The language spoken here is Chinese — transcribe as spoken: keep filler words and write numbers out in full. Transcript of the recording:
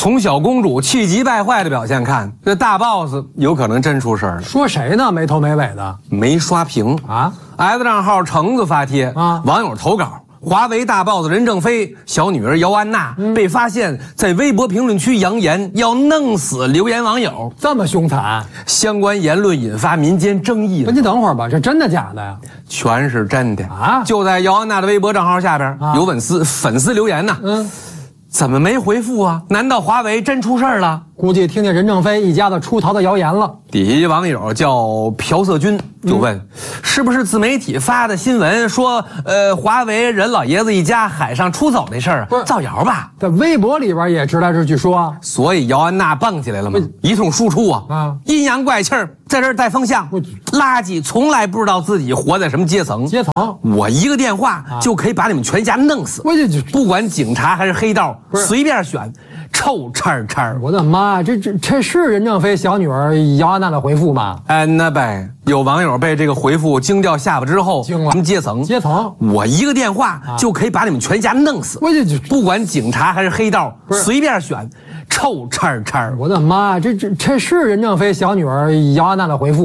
从小公主气急败坏的表现看，这大 boss 有可能真出事了。 说谁呢？没头没尾的， 没刷屏啊 ！S 账号橙子发帖啊， 网友投稿。华为大 boss 任正非小女儿姚安娜、嗯、被发现在微博评论区扬言要弄死留言网友， 这么凶残， 相关言论引发民间争议。 你等会儿吧，这真的假的呀？ 全是真的啊！ 就在姚安娜的微博账号下边、啊、有粉丝粉丝留言呢，嗯，怎么没回复啊？难道华为真出事了？估计听见任正非一家子出逃的谣言了。底下网友叫朴色军就问、嗯、是不是自媒体发的新闻说呃华为任老爷子一家海上出走那事儿造谣吧？在微博里边也直来直去说，所以姚安娜蹦起来了吗？一通输出啊，啊阴阳怪气儿在这儿带风向，垃圾从来不知道自己活在什么阶层。阶层，我一个电话就可以把你们全家弄死。我就不管警察还是黑道，随便选。臭叉叉！我的妈，这这这是任正非小女儿姚安娜的回复吗？哎，那呗，有网友被这个回复惊掉下巴之后，惊了。什么阶层？阶层，我一个电话就可以把你们全家弄死。我就不管警察还是黑道，随便选。臭叉叉！我的妈，这这这是任正非小女儿姚安娜的回复。